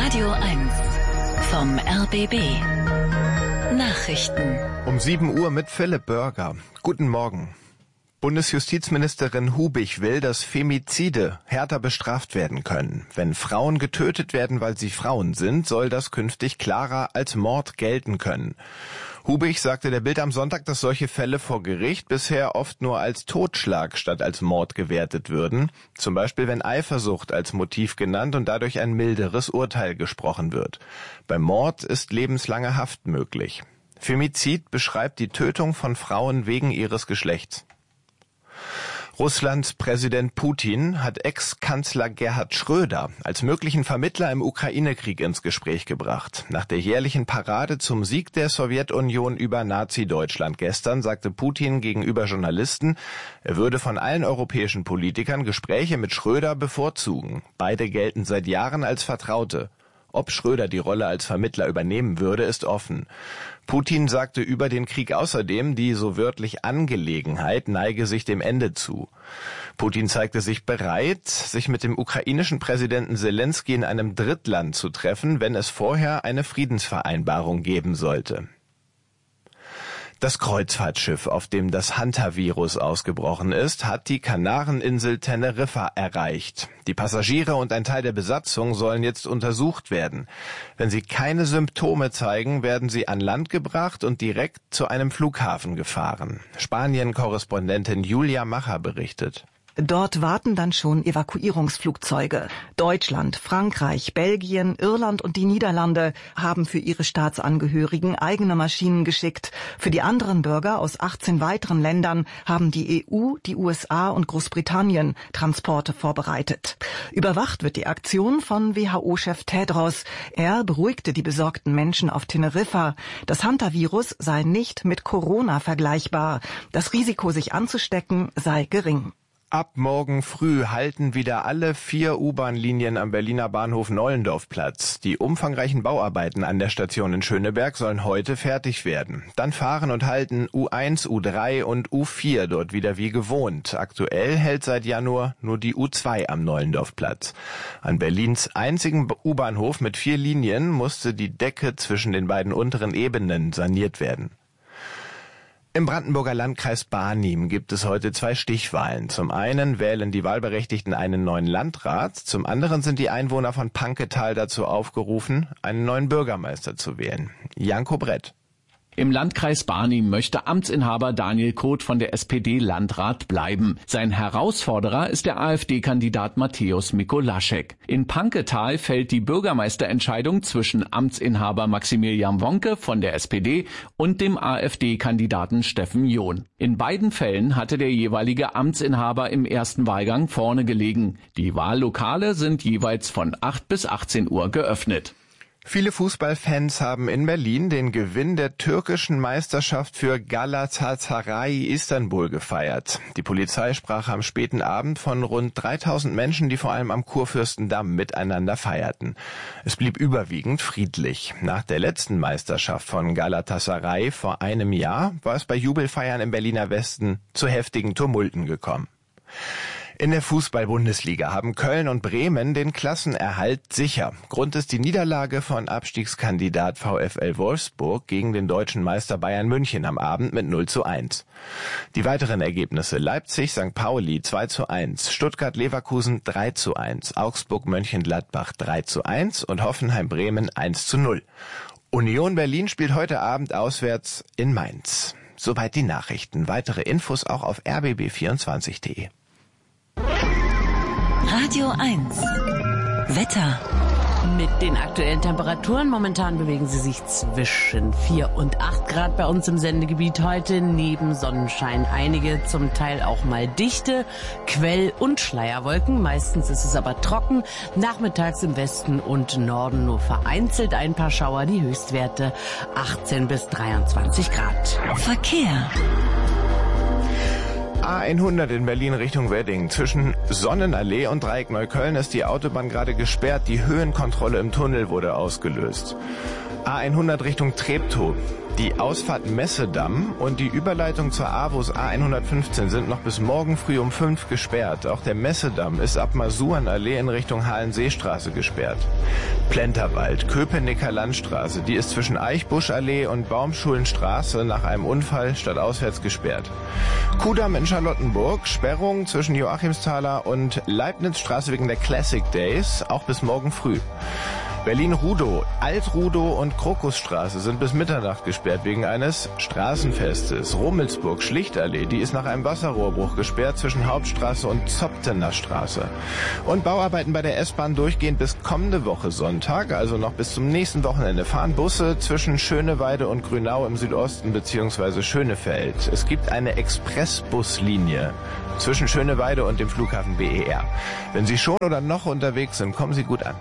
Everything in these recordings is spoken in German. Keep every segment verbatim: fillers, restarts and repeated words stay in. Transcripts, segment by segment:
Radio eins vom R B B. Nachrichten. Um sieben Uhr mit Philipp Börger. Guten Morgen. Bundesjustizministerin Hubich will, dass Femizide härter bestraft werden können. Wenn Frauen getötet werden, weil sie Frauen sind, soll das künftig klarer als Mord gelten können. Hubich sagte der Bild am Sonntag, dass solche Fälle vor Gericht bisher oft nur als Totschlag statt als Mord gewertet würden. Zum Beispiel, wenn Eifersucht als Motiv genannt und dadurch ein milderes Urteil gesprochen wird. Beim Mord ist lebenslange Haft möglich. Femizid beschreibt die Tötung von Frauen wegen ihres Geschlechts. Russlands Präsident Putin hat Ex-Kanzler Gerhard Schröder als möglichen Vermittler im Ukraine-Krieg ins Gespräch gebracht. Nach der jährlichen Parade zum Sieg der Sowjetunion über Nazi-Deutschland gestern sagte Putin gegenüber Journalisten, er würde von allen europäischen Politikern Gespräche mit Schröder bevorzugen. Beide gelten seit Jahren als Vertraute. Ob Schröder die Rolle als Vermittler übernehmen würde, ist offen. Putin sagte über den Krieg außerdem, die so wörtlich Angelegenheit neige sich dem Ende zu. Putin zeigte sich bereit, sich mit dem ukrainischen Präsidenten Selenskyj in einem Drittland zu treffen, wenn es vorher eine Friedensvereinbarung geben sollte. Das Kreuzfahrtschiff, auf dem das Hantavirus ausgebrochen ist, hat die Kanareninsel Teneriffa erreicht. Die Passagiere und ein Teil der Besatzung sollen jetzt untersucht werden. Wenn sie keine Symptome zeigen, werden sie an Land gebracht und direkt zu einem Flughafen gefahren. Spanien-Korrespondentin Julia Macher berichtet. Dort warten dann schon Evakuierungsflugzeuge. Deutschland, Frankreich, Belgien, Irland und die Niederlande haben für ihre Staatsangehörigen eigene Maschinen geschickt. Für die anderen Bürger aus achtzehn weiteren Ländern haben die E U, die U S A und Großbritannien Transporte vorbereitet. Überwacht wird die Aktion von W H O-Chef Tedros. Er beruhigte die besorgten Menschen auf Teneriffa. Das Hantavirus sei nicht mit Corona vergleichbar. Das Risiko, sich anzustecken, sei gering. Ab morgen früh halten wieder alle vier U-Bahn-Linien am Berliner Bahnhof Nollendorf Platz. Die umfangreichen Bauarbeiten an der Station in Schöneberg sollen heute fertig werden. Dann fahren und halten U eins, U drei und U vier dort wieder wie gewohnt. Aktuell hält seit Januar nur die U zwei am Nollendorf Platz. An Berlins einzigen U-Bahnhof mit vier Linien musste die Decke zwischen den beiden unteren Ebenen saniert werden. Im Brandenburger Landkreis Barnim gibt es heute zwei Stichwahlen. Zum einen wählen die Wahlberechtigten einen neuen Landrat, zum anderen sind die Einwohner von Panketal dazu aufgerufen, einen neuen Bürgermeister zu wählen. Janko Brett. Im Landkreis Barnim möchte Amtsinhaber Daniel Koth von der S P D Landrat bleiben. Sein Herausforderer ist der AfD-Kandidat Mateusz Mikolaschek. In Panketal fällt die Bürgermeisterentscheidung zwischen Amtsinhaber Maximilian Wonke von der S P D und dem AfD-Kandidaten Steffen John. In beiden Fällen hatte der jeweilige Amtsinhaber im ersten Wahlgang vorne gelegen. Die Wahllokale sind jeweils von acht bis achtzehn Uhr geöffnet. Viele Fußballfans haben in Berlin den Gewinn der türkischen Meisterschaft für Galatasaray Istanbul gefeiert. Die Polizei sprach am späten Abend von rund dreitausend Menschen, die vor allem am Kurfürstendamm miteinander feierten. Es blieb überwiegend friedlich. Nach der letzten Meisterschaft von Galatasaray vor einem Jahr war es bei Jubelfeiern im Berliner Westen zu heftigen Tumulten gekommen. In der Fußball-Bundesliga haben Köln und Bremen den Klassenerhalt sicher. Grund ist die Niederlage von Abstiegskandidat VfL Wolfsburg gegen den deutschen Meister Bayern München am Abend mit null zu eins. Die weiteren Ergebnisse: Leipzig Sankt Pauli zwei zu eins, Stuttgart-Leverkusen drei zu eins, Augsburg-Mönchengladbach drei zu eins und Hoffenheim-Bremen eins zu null. Union Berlin spielt heute Abend auswärts in Mainz. Soweit die Nachrichten. Weitere Infos auch auf r b b vierundzwanzig punkt d e. Radio eins. Wetter. Mit den aktuellen Temperaturen momentan bewegen sie sich zwischen vier und acht Grad bei uns im Sendegebiet heute. Neben Sonnenschein einige, zum Teil auch mal dichte Quell- und Schleierwolken. Meistens ist es aber trocken. Nachmittags im Westen und Norden nur vereinzelt ein paar Schauer. Die Höchstwerte achtzehn bis dreiundzwanzig Grad. Verkehr. A hundert in Berlin Richtung Wedding. Zwischen Sonnenallee und Dreieck Neukölln ist die Autobahn gerade gesperrt. Die Höhenkontrolle im Tunnel wurde ausgelöst. A hundert Richtung Treptow. Die Ausfahrt Messedamm und die Überleitung zur AWUS A hundertfünfzehn sind noch bis morgen früh um fünf gesperrt. Auch der Messedamm ist ab Masurenallee in Richtung Halenseestraße gesperrt. Plenterwald, Köpenicker Landstraße, die ist zwischen Eichbuschallee und Baumschulenstraße nach einem Unfall stadtauswärts gesperrt. Kudamm in Charlottenburg, Sperrung zwischen Joachimsthaler und Leibnizstraße wegen der Classic Days, auch bis morgen früh. Berlin-Rudow, Alt-Rudow und Krokusstraße sind bis Mitternacht gesperrt wegen eines Straßenfestes. Rummelsburg, Schlichtallee, die ist nach einem Wasserrohrbruch gesperrt zwischen Hauptstraße und Zoptener Straße. Und Bauarbeiten bei der S-Bahn durchgehend bis kommende Woche Sonntag, also noch bis zum nächsten Wochenende, fahren Busse zwischen Schöneweide und Grünau im Südosten bzw. Schönefeld. Es gibt eine Expressbuslinie zwischen Schöneweide und dem Flughafen B E R. Wenn Sie schon oder noch unterwegs sind, kommen Sie gut an.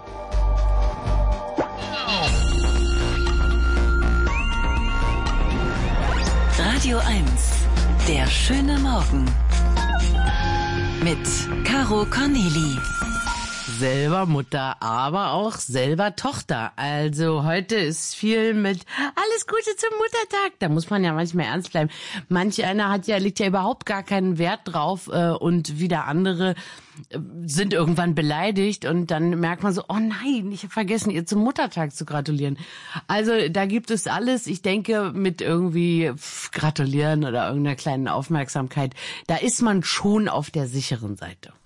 Radio eins, der schöne Morgen. Mit Caro Corneli. Selber Mutter, aber auch selber Tochter. Also heute ist viel mit alles Gute zum Muttertag. Da muss man ja manchmal ernst bleiben. Manch einer hat ja, legt ja überhaupt gar keinen Wert drauf äh, und wieder andere äh, sind irgendwann beleidigt und dann merkt man so, oh nein, ich habe vergessen, ihr zum Muttertag zu gratulieren. Also da gibt es alles. Ich denke, mit irgendwie pff, gratulieren oder irgendeiner kleinen Aufmerksamkeit, da ist man schon auf der sicheren Seite.